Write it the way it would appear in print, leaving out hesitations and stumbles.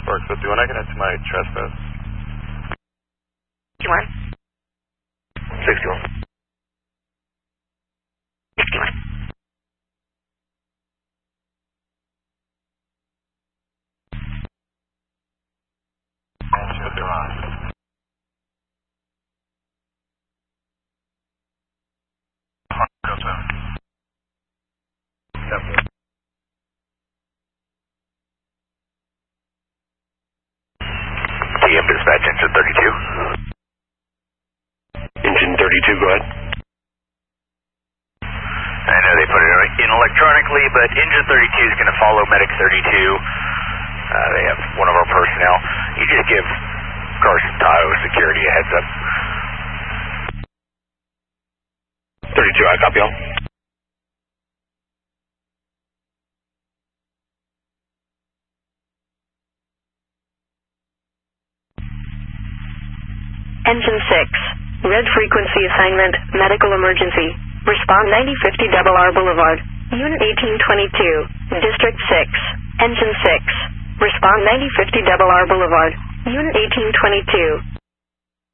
Sparks 51, I can add to my trespass. 61. 61. 61. TM dispatch, engine 32. Engine 32, go ahead. I know they put it in electronically, but engine 32 is going to follow medic 32. They have one of our personnel. You just give Carson Tahoe security a heads up. 32, I copy all. Engine 6, red frequency assignment, medical emergency. Respond 9050 Double R Boulevard, Unit 1822, District 6, Engine 6. Respond 9050 Double R Boulevard, Unit 1822.